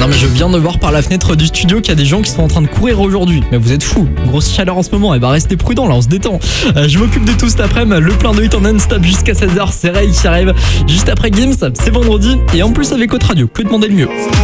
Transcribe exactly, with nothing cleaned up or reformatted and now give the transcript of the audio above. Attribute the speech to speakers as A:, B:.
A: mais je viens de voir par la fenêtre du studio qu'il y a des gens qui sont en train de courir aujourd'hui. Mais vous êtes fous, grosse chaleur en ce moment, et bah restez prudents là, on se détend. Euh, je m'occupe de tout cet après-midi, le plein de hits en non-stop jusqu'à seize heures, c'est Ray qui arrive juste après Gims, c'est vendredi, et en plus avec Haute Radio, que demander de mieux.